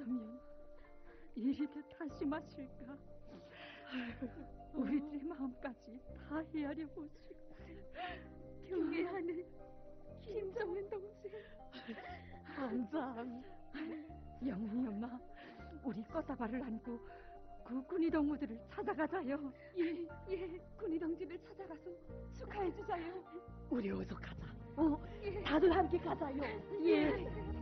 그렇다면 이리도 다시 마실까? 우리들의 마음까지 다 헤아려 보시고. 경계하는 김정은 동지. 반장. 영훈이 엄마, 우리 꽃다발을 안고 그 군이 동무들을 찾아가자요. 예, 군이 동지를 찾아가서 축하해 주자요. 우리 어서 가자. 예. 다들 함께 가자요. 예.